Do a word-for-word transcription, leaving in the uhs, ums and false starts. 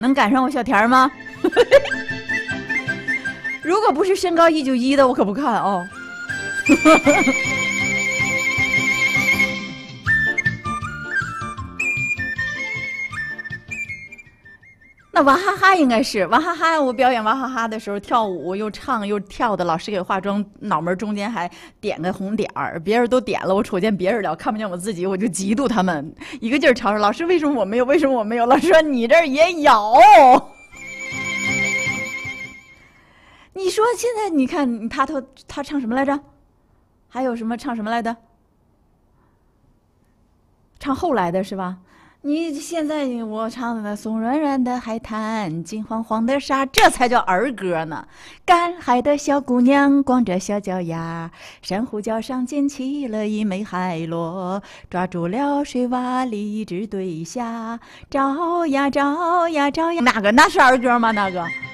能赶上我小田吗？如果不是身高一九一的，我可不看哦。那娃哈哈应该是娃哈哈，我表演娃哈哈的时候跳舞又唱又跳的，老师给化妆，脑门中间还点个红点儿，别人都点了，我瞅见别人了，看不见我自己，我就嫉妒他们，一个劲儿吵着老师为什么我没有，为什么我没有？老师说你这儿也有。你说现在你看他他他唱什么来着？还有什么唱什么来的？唱后来的是吧？你现在我唱的松软软的海滩，金黄黄的沙，这才叫儿歌呢。赶海的小姑娘光着小脚丫，珊瑚礁上捡起了一枚海螺，抓住了水洼里一只对虾，找呀找呀找呀，那个那是儿歌吗？那个。